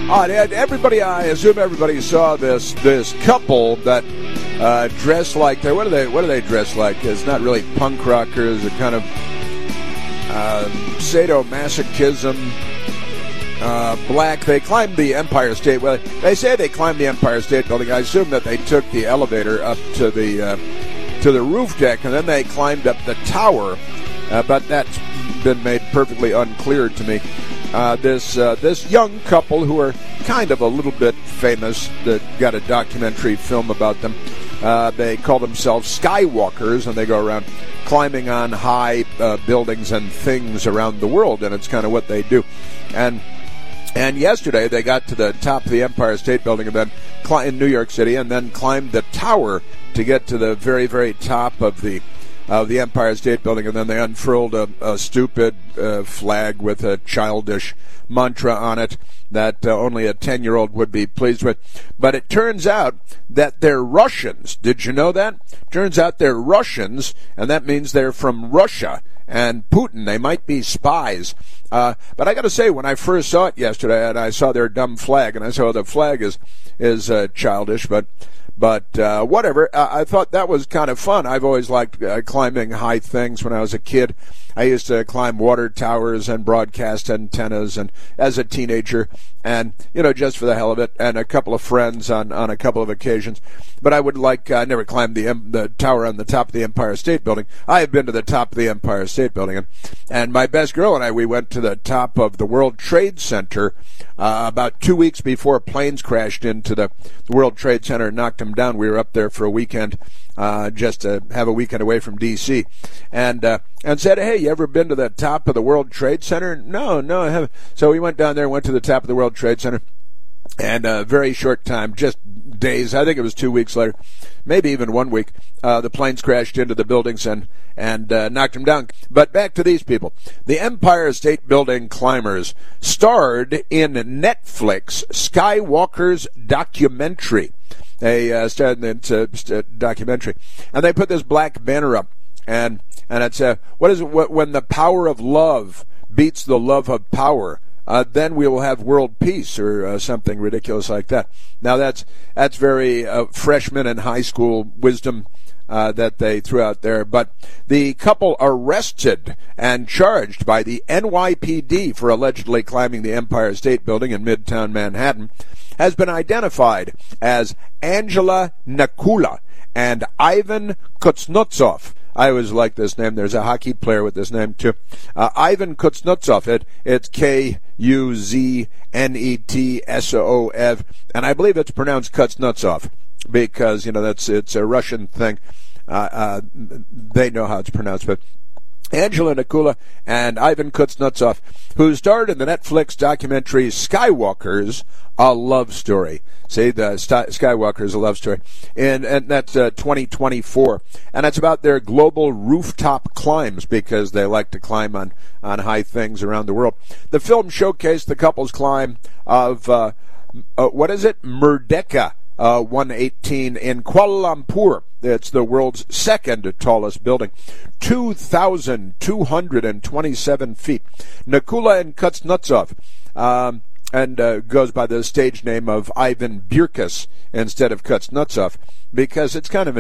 Everybody, I assume everybody saw this couple that dress like what do they dress like? It's not really punk rockers. They're kind of sadomasochism. Black. They climbed the Empire State. Well, they say they climbed the Empire State Building. I assume that they took the elevator up to the roof deck, and then they climbed up the tower. But that's been made perfectly unclear to me. This young couple who are kind of a little bit famous, that got a documentary film about them. They call themselves Skywalkers, and they go around climbing on high buildings and things around the world, and it's kind of what they do. And yesterday they got to the top of the Empire State Building and then in New York City, and then climbed the tower to get to the very, very top of the Empire State Building, and then they unfurled a stupid flag with a childish mantra on it that only a 10-year-old would be pleased with. But it turns out that they're Russians. Did you know that? Turns out they're Russians, and that means they're from Russia and Putin. They might be spies. But I got to say, when I first saw it yesterday, and I saw their dumb flag, and I saw the flag is childish, but whatever. I thought that was kind of fun. I've always liked climbing high things when I was a kid. I used to climb water towers and broadcast antennas, and as a teenager, and just for the hell of it, and a couple of friends on a couple of occasions. But I would I never climbed the tower on the top of the Empire State Building. I have been to the top of the Empire State Building, and my best girl and I, we went to the top of the World Trade Center about 2 weeks before planes crashed into the World Trade Center and knocked them down. We were up there for a weekend, just to have a weekend away from D.C., and said, hey, you ever been to the top of the World Trade Center? No, I haven't. So we went down there and went to the top of the World Trade Center, and a very short time, just days, I think it was 2 weeks later, maybe even 1 week, the planes crashed into the buildings and knocked them down. But back to these people. The Empire State Building climbers starred in Netflix Skywalker's documentary. It's a documentary, and they put this black banner up, and it's when the power of love beats the love of power, then we will have world peace, or something ridiculous like that. Now that's very freshman and high school wisdom that they threw out there. But the couple arrested and charged by the NYPD for allegedly climbing the Empire State Building in Midtown Manhattan has been identified as Angela Nakula and Ivan Kuznetsov. I always like this name. There's a hockey player with this name, too. Ivan Kuznetsov. It's Kuznetsov, and I believe it's pronounced Kuznetsov because, it's a Russian thing. They know how it's pronounced, but Angela Nakula and Ivan Kuznetsov, who starred in the Netflix documentary Skywalkers, A Love Story. See, the Skywalkers, A Love Story. And that's 2024. And it's about their global rooftop climbs, because they like to climb on high things around the world. The film showcased the couple's climb of, Merdeka 118 in Kuala Lumpur. It's the world's second tallest building, 2,227 feet. Nakula and Kuznetsov, and goes by the stage name of Ivan Birkus instead of Kuznetsov, because it's kind of